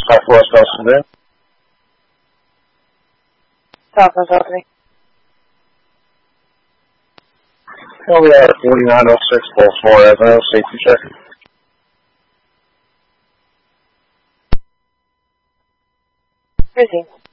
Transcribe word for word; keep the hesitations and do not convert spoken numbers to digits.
Southwest Austin. Southwest Austin. We are forty-nine oh six Baltimore Avenue, safety check. Busy.